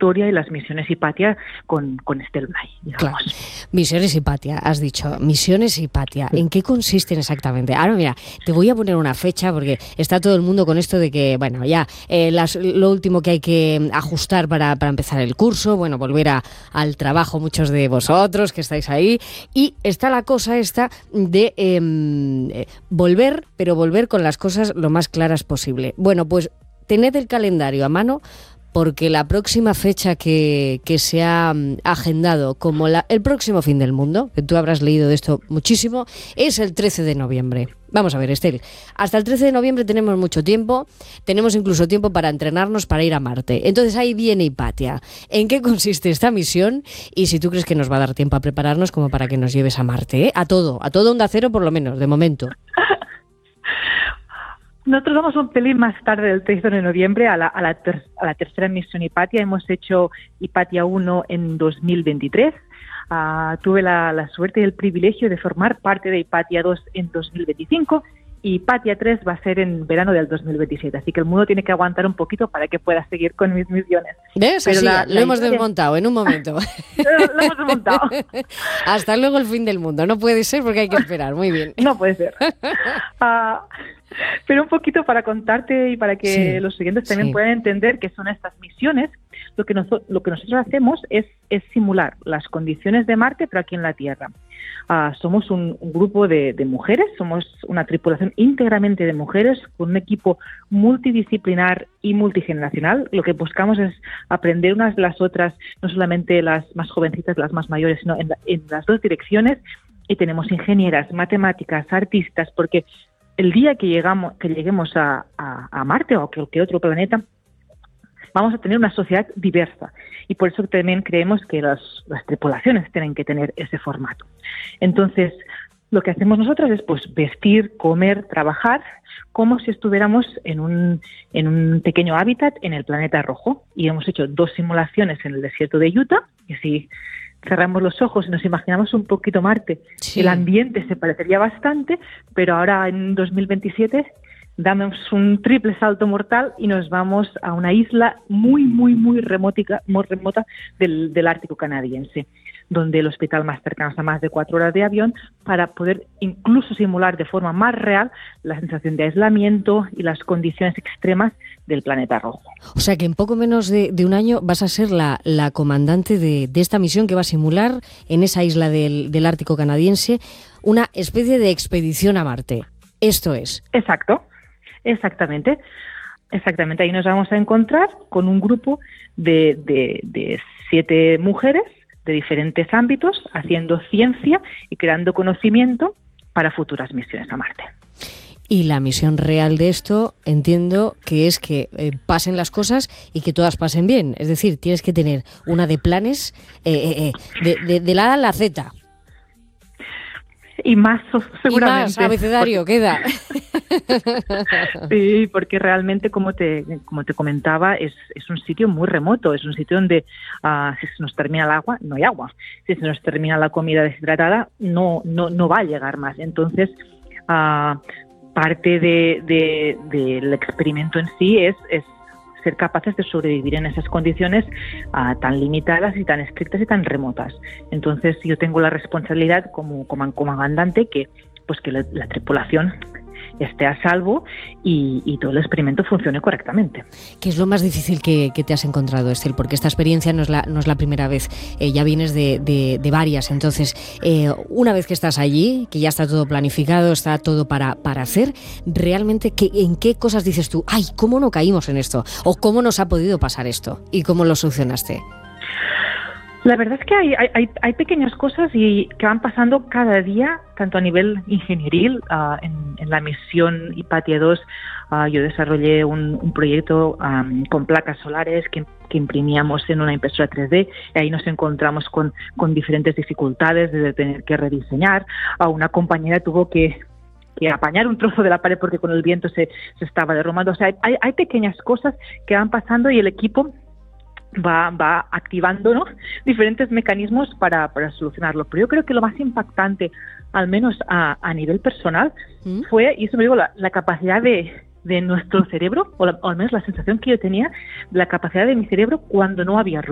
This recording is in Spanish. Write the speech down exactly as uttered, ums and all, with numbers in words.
trayectoria y las misiones Hipatia con, con Estel Blay, digamos. Claro. Misiones Hipatia, has dicho. Misiones Hipatia, ¿en qué consisten exactamente? Ahora mira, te voy a poner una fecha porque está todo el mundo con esto de que, bueno, ya eh, las, lo último que hay que ajustar para, para empezar el curso, bueno, volver a, al trabajo muchos de vosotros que estáis ahí, y está la cosa esta de eh, volver, pero volver con las cosas lo más claras posible. Bueno, pues tened el calendario a mano, porque la próxima fecha que, que se ha agendado como la, el próximo fin del mundo, que tú habrás leído de esto muchísimo, es el trece de noviembre. Vamos a ver, Estel, hasta el trece de noviembre tenemos mucho tiempo, tenemos incluso tiempo para entrenarnos para ir a Marte. Entonces ahí viene Hipatia. ¿En qué consiste esta misión? Y si tú crees que nos va a dar tiempo a prepararnos como para que nos lleves a Marte, ¿eh? A todo, a todo Onda Cero por lo menos, de momento. Nosotros vamos un pelín más tarde del trece de noviembre a la, a la, ter, a la tercera misión Hipatia. Hemos hecho Hipatia uno en dos mil veintitrés. Uh, tuve la, la suerte y el privilegio de formar parte de Hipatia dos en dos mil veinticinco y Hipatia tres va a ser en verano del dos mil veintisiete. Así que el mundo tiene que aguantar un poquito para que pueda seguir con mis misiones. ¿Ves? Pero sí, la, lo la hemos historia... desmontado en un momento. Lo hemos desmontado. Hasta luego el fin del mundo. No puede ser porque hay que esperar. Muy bien. No puede ser. Uh, Pero un poquito para contarte y para que sí, los siguientes también sí. puedan entender qué son estas misiones. Lo que, noso- lo que nosotros hacemos es, es simular las condiciones de Marte, pero aquí en la Tierra. Uh, somos un, un grupo de, de mujeres, somos una tripulación íntegramente de mujeres, con un equipo multidisciplinar y multigeneracional. Lo que buscamos es aprender unas de las otras, no solamente las más jovencitas, las más mayores, sino en, la, en las dos direcciones. Y tenemos ingenieras, matemáticas, artistas, porque el día que llegamos, que lleguemos a, a, a Marte o a cualquier otro planeta, vamos a tener una sociedad diversa. Y por eso también creemos que las, las tripulaciones tienen que tener ese formato. Entonces, lo que hacemos nosotros es pues vestir, comer, trabajar, como si estuviéramos en un, en un pequeño hábitat en el planeta rojo. Y hemos hecho dos simulaciones en el desierto de Utah, y si cerramos los ojos y nos imaginamos un poquito Marte, sí. el ambiente se parecería bastante, pero ahora en dos mil veintisiete damos un triple salto mortal y nos vamos a una isla muy, muy, muy remótica, muy remota del, del Ártico canadiense, donde el hospital más cercano está a más de cuatro horas de avión, para poder incluso simular de forma más real la sensación de aislamiento y las condiciones extremas del planeta rojo. O sea que en poco menos de, de un año vas a ser la, la comandante de, de esta misión que va a simular en esa isla del, del Ártico canadiense una especie de expedición a Marte. Esto es. Exacto, exactamente. Exactamente, ahí nos vamos a encontrar con un grupo de, de, de siete mujeres de diferentes ámbitos, haciendo ciencia y creando conocimiento para futuras misiones a Marte. Y la misión real de esto, entiendo que es que eh, pasen las cosas y que todas pasen bien. Es decir, tienes que tener una de planes eh, eh, de, de, de la A a la Z. Y más, seguramente. Y más, abecedario, porque... queda. Sí, porque realmente, como te como te comentaba, es, es un sitio muy remoto, es un sitio donde uh, si se nos termina el agua, no hay agua. Si se nos termina la comida deshidratada, no no no va a llegar más. Entonces, uh, parte de, de, del experimento en sí es, es ser capaces de sobrevivir en esas condiciones uh, tan limitadas y tan estrictas y tan remotas. Entonces, yo tengo la responsabilidad como, como comandante que pues que la, la tripulación esté a salvo y, y todo el experimento funcione correctamente. ¿Qué es lo más difícil que, que te has encontrado, Estel? Porque esta experiencia no es la, no es la primera vez, eh, ya vienes de, de, de varias. Entonces, eh, una vez que estás allí, que ya está todo planificado, está todo para, para hacer, realmente, ¿qué, ¿en qué cosas dices tú? ¡Ay, cómo no caímos en esto! ¿O cómo nos ha podido pasar esto? ¿Y cómo lo solucionaste? La verdad es que hay, hay, hay pequeñas cosas y que van pasando cada día, tanto a nivel ingenieril. Uh, en, en la misión Hipatia dos uh, yo desarrollé un, un proyecto um, con placas solares que, que imprimíamos en una impresora tres D, y ahí nos encontramos con, con diferentes dificultades de tener que rediseñar. Uh, una compañera tuvo que que apañar un trozo de la pared porque con el viento se, se estaba derrumbando. O sea, hay, hay pequeñas cosas que van pasando y el equipo va va activando, ¿no?, diferentes mecanismos para, para solucionarlo. Pero yo creo que lo más impactante, al menos a, a nivel personal, ¿Mm? fue, y eso me digo, la, la capacidad de, de nuestro cerebro, o, la, o al menos la sensación que yo tenía de la capacidad de mi cerebro cuando no había ruido.